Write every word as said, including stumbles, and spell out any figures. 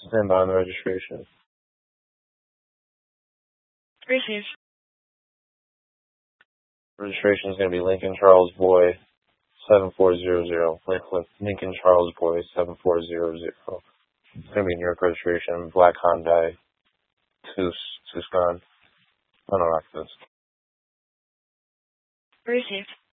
Stand by on the registration. Received. Registration is going to be Lincoln Charles Boy seven four zero zero. Lincoln Charles Boy seven four zero zero. It's going to be New York registration. Black Hyundai. Tus Tucson. Unauthorized. Received.